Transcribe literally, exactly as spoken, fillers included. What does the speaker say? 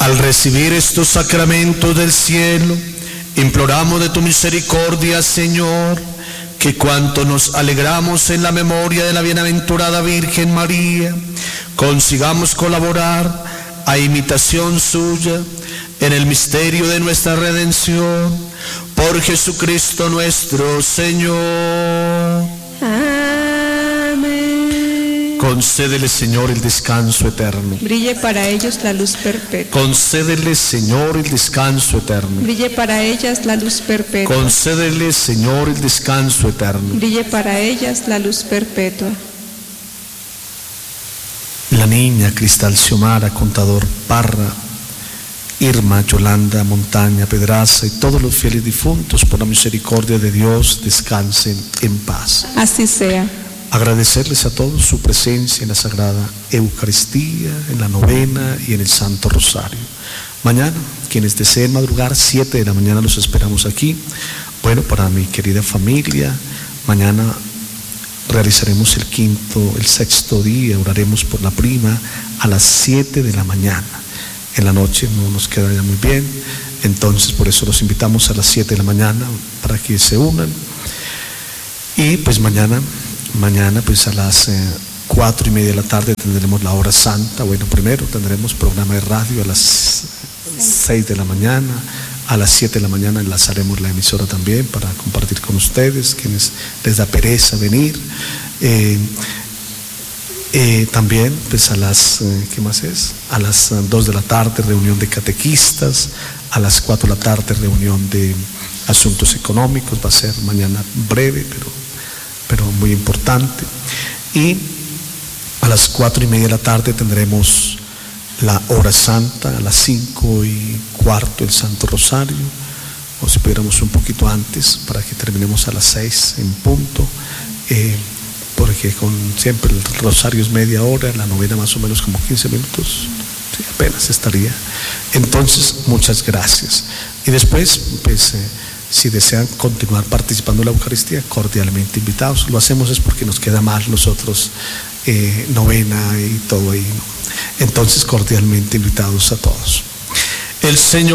Al recibir estos sacramentos del cielo, imploramos de tu misericordia, Señor, que cuanto nos alegramos en la memoria de la bienaventurada Virgen María, consigamos colaborar a imitación suya en el misterio de nuestra redención, por Jesucristo nuestro Señor. Amén. Concédele, Señor, el descanso eterno. Brille para ellos la luz perpetua. Concédele, Señor, el descanso eterno. Brille para ellas la luz perpetua. Concédele, Señor, el descanso eterno. Brille para ellas la luz perpetua. La niña Cristal Xiomara, Contador Parra, Irma, Yolanda, Montaña, Pedraza y todos los fieles difuntos, por la misericordia de Dios, descansen en paz. Así sea. Agradecerles a todos su presencia en la Sagrada Eucaristía, en la novena y en el Santo Rosario. Mañana, quienes deseen madrugar, siete de la mañana los esperamos aquí. Bueno, para mi querida familia, mañana realizaremos el quinto, el sexto día, oraremos por la prima a las siete de la mañana. En la noche no nos queda ya muy bien, entonces por eso los invitamos a las siete de la mañana para que se unan. Y pues mañana, mañana pues a las eh, cuatro y media de la tarde tendremos la hora santa. Bueno, primero tendremos programa de radio a las seis de la mañana. A las siete de la mañana enlazaremos la emisora también para compartir con ustedes, quienes les da pereza venir. Eh, eh, también, pues a las, eh, ¿qué más es? A las dos de la tarde, reunión de catequistas. A las cuatro de la tarde, reunión de asuntos económicos. Va a ser mañana breve, pero, pero muy importante. Y a las cuatro y media de la tarde tendremos la hora santa, a las cinco y cuarto el Santo Rosario, o si pudiéramos un poquito antes para que terminemos a las seis en punto, eh, porque con siempre el rosario es media hora, la novena más o menos como quince minutos, sí, apenas estaría. Entonces, muchas gracias. Y después, pues, eh, si desean continuar participando en la Eucaristía, cordialmente invitados. Lo hacemos es porque nos queda más nosotros, eh, novena y todo ahí, ¿no? Entonces, cordialmente invitados a todos. El Señor